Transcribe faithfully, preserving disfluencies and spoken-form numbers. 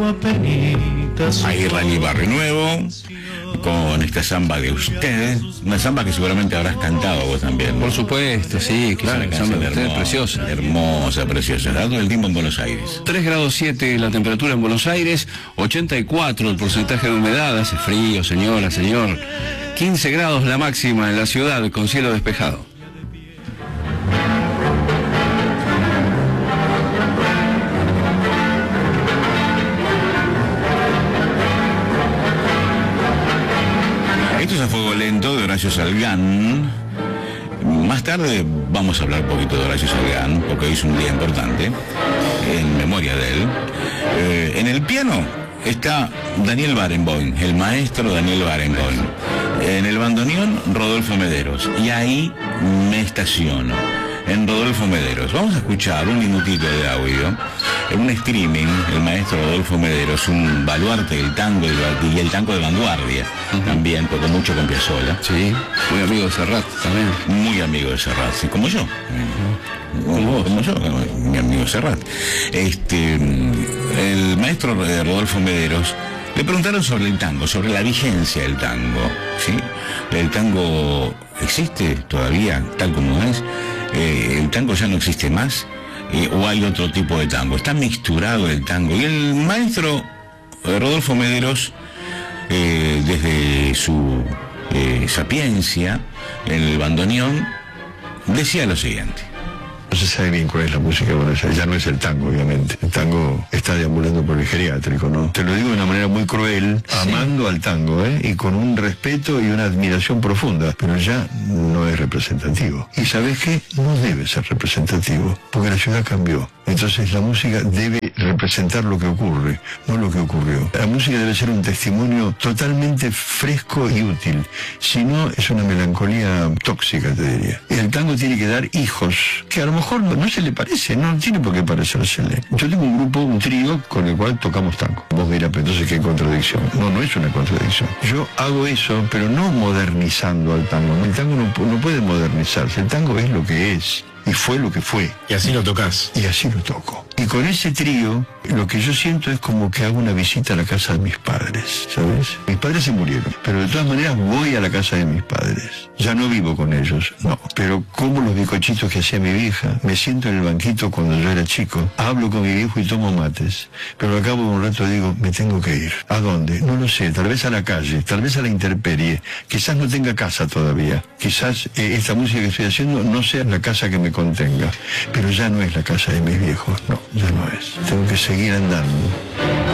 Ahí Rally Barrio Nuevo, con esta samba de usted, una samba que seguramente habrás cantado vos también, ¿no? Por supuesto, sí, claro, una samba canción de usted, hermosa, preciosa. hermosa, preciosa. Está todo el tiempo en Buenos Aires. tres grados siete la temperatura en Buenos Aires, ochenta y cuatro el porcentaje de humedad, hace frío, señora, señor. quince grados la máxima en la ciudad, con cielo despejado. Esto es A Fuego Lento de Horacio Salgán. Más tarde vamos a hablar un poquito de Horacio Salgán, porque hoy es un día importante, en memoria de él. Eh, en el piano está Daniel Barenboim, el maestro Daniel Barenboim. En el bandoneón, Rodolfo Mederos. Y ahí me estaciono, en Rodolfo Mederos. Vamos a escuchar un minutito de audio. En un streaming, el maestro Rodolfo Mederos, un baluarte del tango y el tango de vanguardia. Uh-huh. También tocó mucho con Piazzolla. Sí, muy amigo de Serrat también. Muy amigo de Serrat, sí, como yo. Uh-huh. Como vos, como yo, como mi amigo Serrat. Este, el maestro Rodolfo Mederos le preguntaron sobre el tango, sobre la vigencia del tango, ¿sí? ¿El tango existe todavía tal como es? Eh, ¿El tango ya no existe más? Eh, ¿O hay otro tipo de tango? Está mixturado el tango. Y el maestro eh, Rodolfo Mederos, eh, desde su eh, sapiencia, en el bandoneón, decía lo siguiente. No se sabe bien cuál es la música de Buenos Aires, ya no es el tango, obviamente. El tango está deambulando por el geriátrico, ¿no? Te lo digo de una manera muy cruel, sí, amando al tango, ¿eh? Y con un respeto y una admiración profunda, pero ya no es representativo. ¿Y sabes qué? No debe ser representativo, porque la ciudad cambió. Entonces la música debe representar lo que ocurre, no lo que ocurrió. La música debe ser un testimonio totalmente fresco y útil, si no es una melancolía tóxica, te diría. El tango tiene que dar hijos, que a lo mejor no, no se le parece, no tiene por qué parecérsele. Yo tengo un grupo, un trío, con el cual tocamos tango. Vos dirás, pero entonces qué contradicción. No, no es una contradicción. Yo hago eso, pero no modernizando al tango. El tango no, no puede modernizarse, el tango es lo que es. Y fue lo que fue. Y así lo tocas. Y así lo toco. Y con ese trío, lo que yo siento es como que hago una visita a la casa de mis padres, ¿sabes? Mis padres se murieron, pero de todas maneras voy a la casa de mis padres. Ya no vivo con ellos, no. Pero como los bizcochitos que hacía mi vieja, me siento en el banquito cuando yo era chico, hablo con mi viejo y tomo mates. Pero al cabo de un rato digo, me tengo que ir. ¿A dónde? No lo sé, tal vez a la calle, tal vez a la intemperie. Quizás no tenga casa todavía. Quizás eh, esta música que estoy haciendo no sea la casa que me contenga. Pero ya no es la casa de mis viejos, no, ya no es. Tengo que seguir andando.